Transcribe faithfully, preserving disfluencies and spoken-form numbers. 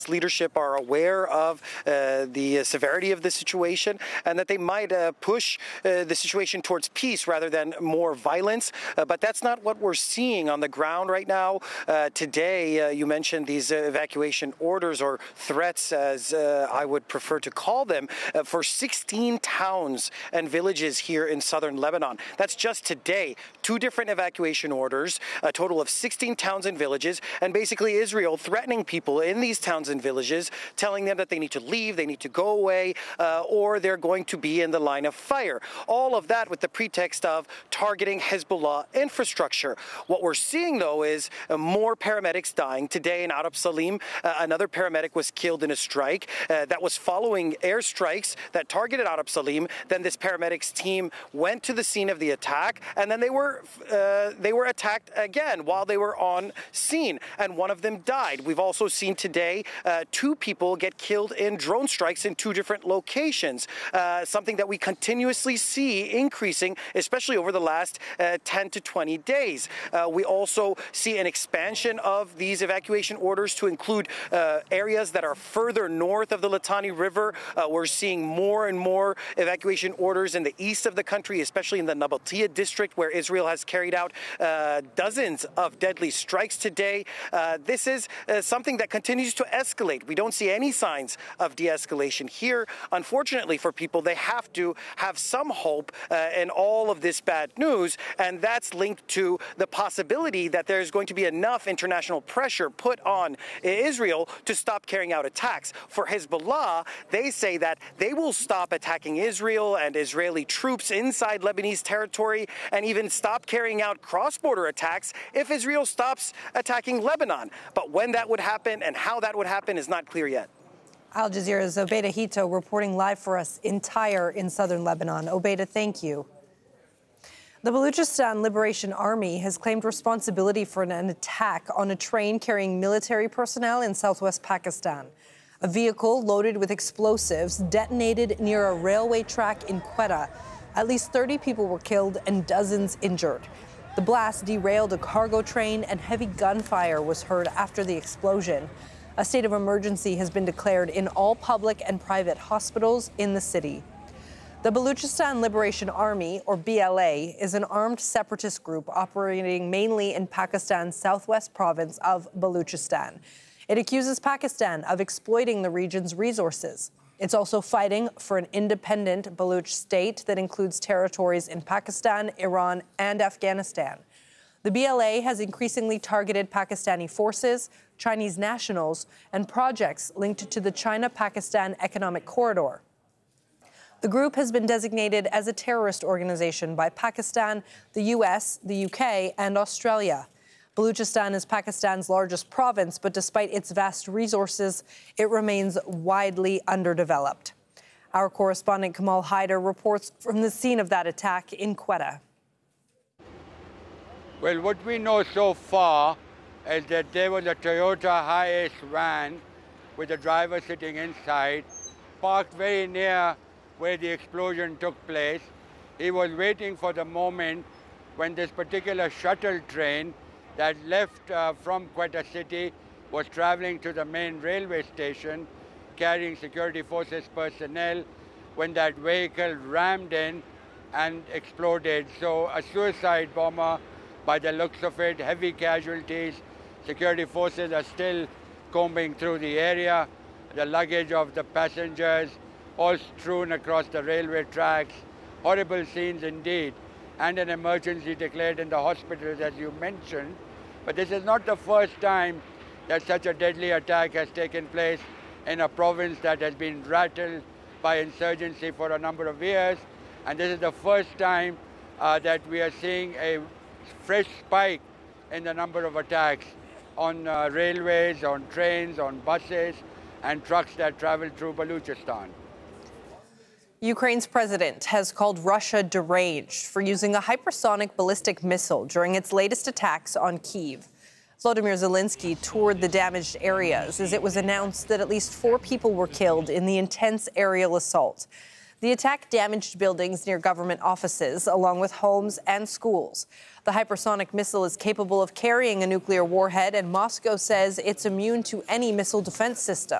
leadership are aware of uh, the severity of the situation and that they might uh, push uh, the situation towards peace rather than more violence. Uh, but that's not what we're seeing on the ground right now. Uh, today, uh, you mentioned these uh, evacuation orders or threats, as uh, I would prefer to call them, uh, for sixteen towns and villages here in southern Lebanon. That's just today. Two different evacuation orders, a total of sixteen towns and villages, and basically Israel threatening people in these towns and villages, telling them that they need to leave, they need to go away, uh, or they're going to be in the line of fire. All of that with the pretext of targeting Hezbollah infrastructure. What we're seeing, though, is uh, more paramedics dying. Today in Arab Salim, uh, another paramedic was killed in a strike uh, that was following airstrikes that targeted Arab Salim. Then this paramedics team went to the scene of the attack, and then they were uh, they were attacked again while they were on scene, and one of them died. We've also seen today Uh, two people get killed in drone strikes in two different locations, uh, something that we continuously see increasing, especially over the last uh, ten to twenty days. Uh, we also see an expansion of these evacuation orders to include uh, areas that are further north of the Litani River. Uh, we're seeing more and more evacuation orders in the east of the country, especially in the Nabatia district, where Israel has carried out uh, dozens of deadly strikes today. Uh, this is uh, something that continues to escalate. We don't see any signs of de-escalation here. Unfortunately for people, they have to have some hope uh, in all of this bad news, and that's linked to the possibility that there's going to be enough international pressure put on Israel to stop carrying out attacks. For Hezbollah, they say that they will stop attacking Israel and Israeli troops inside Lebanese territory and even stop carrying out cross-border attacks if Israel stops attacking Lebanon. But when that would happen and how that would happen is not clear yet. Al Jazeera's Obeida Hito reporting live for us in Tyre in southern Lebanon. Obeida, thank you. The Baluchistan Liberation Army has claimed responsibility for an attack on a train carrying military personnel in southwest Pakistan. A vehicle loaded with explosives detonated near a railway track in Quetta. At least thirty people were killed and dozens injured. The blast derailed a cargo train and heavy gunfire was heard after the explosion. A state of emergency has been declared in all public and private hospitals in the city. The Baluchistan Liberation Army, or B L A, is an armed separatist group operating mainly in Pakistan's southwest province of Baluchistan. It accuses Pakistan of exploiting the region's resources. It's also fighting for an independent Baluch state that includes territories in Pakistan, Iran, and Afghanistan. The B L A has increasingly targeted Pakistani forces, Chinese nationals, and projects linked to the China-Pakistan Economic Corridor. The group has been designated as a terrorist organization by Pakistan, the U S, the U K, and Australia. Baluchistan is Pakistan's largest province, but despite its vast resources, it remains widely underdeveloped. Our correspondent Kamal Haider reports from the scene of that attack in Quetta. Well, what we know so far is that there was a Toyota Hiace van with the driver sitting inside, parked very near where the explosion took place. He was waiting for the moment when this particular shuttle train that left uh, from Quetta City was traveling to the main railway station, carrying security forces personnel, when that vehicle rammed in and exploded. So a suicide bomber by the looks of it, heavy casualties. Security forces are still combing through the area. The luggage of the passengers all strewn across the railway tracks. Horrible scenes indeed. And an emergency declared in the hospitals, as you mentioned. But this is not the first time that such a deadly attack has taken place in a province that has been rattled by insurgency for a number of years. And this is the first time uh, that we are seeing a fresh spike in the number of attacks on uh, railways, on trains, on buses, and trucks that travel through Baluchistan. Ukraine's president has called Russia deranged for using a hypersonic ballistic missile during its latest attacks on Kyiv. Volodymyr Zelensky toured the damaged areas as it was announced that at least four people were killed in the intense aerial assault. The attack damaged buildings near government offices, along with homes and schools. The hypersonic missile is capable of carrying a nuclear warhead, and Moscow says it's immune to any missile defense system.